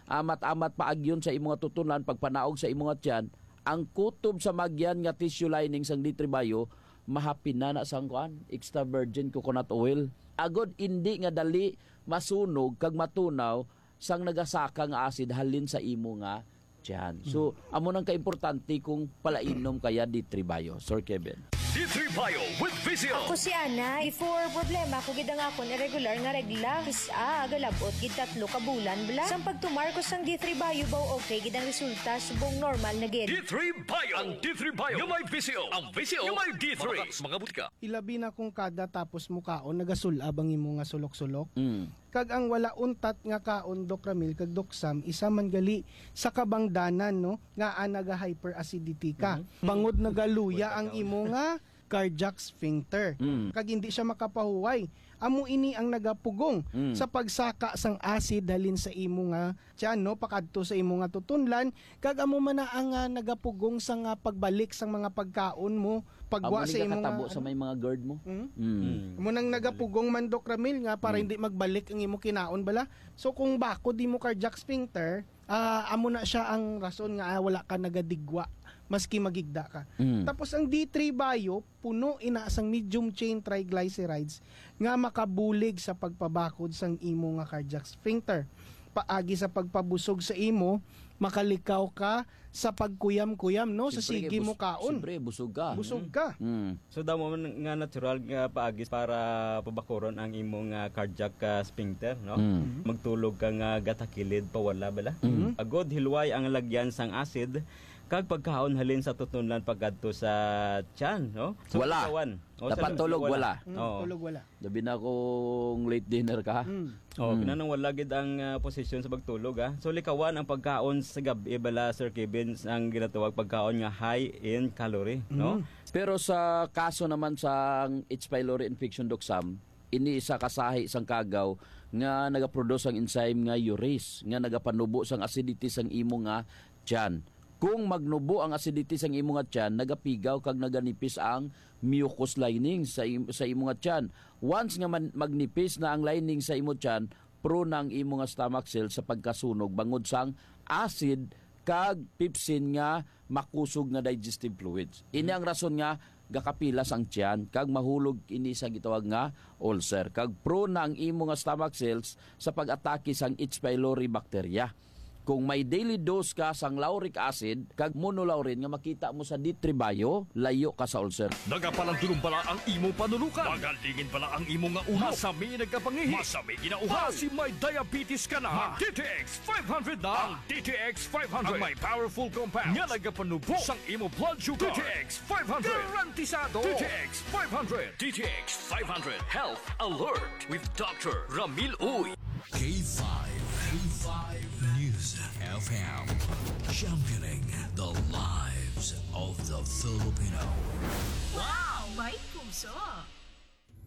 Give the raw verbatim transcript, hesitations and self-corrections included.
amat-amat paagyon sa imong tutunan pagpanaog sa imong tiyan, ang kutob sa magyan nga tissue lining sang D three Bio mahapin na na sang kuan extra virgin coconut oil. Agod hindi nga dali masunog kag matunaw sang nagasaka nga acid halin sa imo nga tiyan. So amo nang kaimportante kung palainom kaya D three Bio. Sir Kevin. D three Bio with Vizio. Ako si Ana, before problema ko gid nga akon irregular nga regla. Isa agalabot gid tatlo ka bulan bala. Sang pagtumar ko sang D three Bio baw okay gid ang resulta subong normal na gid. D three Bio. Ang D three Bio. Yung may Vizio. Ang Vizio. Yung may D three. Mga butika. Ilabi na kung kada tapos mo kaon nagasulab ang imo nga sulok-sulok. Mm. Kag ang wala untat nga kaon Doc Ramil kag Doc Sam isa man gali sa kabangdanan no nga anaga hyperacidity ka. Mm-hmm. Bangod nagaluya ang imo nga cardiac sphincter. Mm. Kag hindi siya makapahuway. Amo ini ang nagapugong mm. sa pagsaka sang acid halin sa imo nga tiyan no pakadto sa imo nga tutunlan kag amo man na ang uh, nagapugong sa nga pagbalik sang mga pagkaon mo pagwa sa imo nga sa may mga GERD mo. Mm? Mm. Mm. Amo nang nagapugong man Doc Ramil nga para mm. hindi magbalik ang imo kinaon bala. So kung bako di mo cardiac sphincter, uh, amo na siya ang rason nga ah, wala ka nagadigwa maski magigda ka. Mm. Tapos ang D three Bio puno ina sang medium chain triglycerides nga makabulig sa pagpabakod sang imo nga cardiac sphincter. Paagi sa pagpabusog sa imo, makalikaw ka sa pagkuyam-kuyam no sa sige mo kaon. Siyempre busog ka. Busog ka. Mm. So daw mo nga natural nga paagi para pabakuron ang imong uh, cardiac uh, sphincter no. Mm. Magtulog ka nga gatakilid pawala bala. Mm. Agod hilway ang lagyan sang acid kag pagkaon halin sa tutunlan pagkadto sa tiyan no. So, wala. O, dapat tulog wala. Mm, oh. Tulog wala. Labi na kung late dinner ka. Mm. Oh, mm. kinanang wala gid ang uh, posisyon sa pagtulog ah. So likawan ang pagkaon sa gabi bala Sir Kevin ang ginatawag pagkaon nga high in calorie, mm. no? Pero sa kaso naman sa H. pylori infection Doc Sam, ini isa kasahi sang kagaw nga nagaproduce ang enzyme nga urease nga nagapanubo sang acidity sang imo nga tiyan. Kung magnubo ang acidity sa imo nga tiyan, nagapigaw kag naganipis ang mucous lining sa im- sa imo nga tiyan. Once nga man- magnipis na ang lining sa imo tiyan, prone ang imo nga stomach cell sa pagkasunog bangod sang acid kag pepsin nga makusog nga digestive fluids. Ini ang rason nga gakapilas ang tiyan kag mahulog ini sa gitawag nga ulcer. Kag prone na ang imo nga stomach cells sa pag-atake sang H. pylori bacteria. Kung may daily dose ka sang lauric acid, kag monolaurin nga makita mo sa D three Bio, layo ka sa ulcer. Nagapalandulong pala ang imo panulukan. Magalingin pala ang imo nga uhaw. Masami nagkapangihi. Masami ginauhaw. Kasi may diabetes ka na. Mag D T X five hundred na. Ang D T X five hundred. Ang may powerful compound. Nga nagapanubo sang imo blood sugar. D T X five hundred. Garantisado. D T X five hundred. D T X five hundred. Health Alert with Doctor Ramil Uy. K five. K five News F M. Championing the lives of the Filipino. Wow! May puso!